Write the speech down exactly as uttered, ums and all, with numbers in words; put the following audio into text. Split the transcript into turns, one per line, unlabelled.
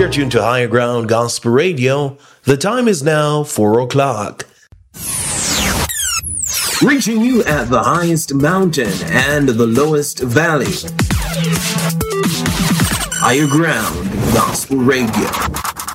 You're tuned to Higher Ground Gospel Radio. The time is now four o'clock. Reaching you at the highest mountain and the lowest valley. Higher Ground Gospel Radio.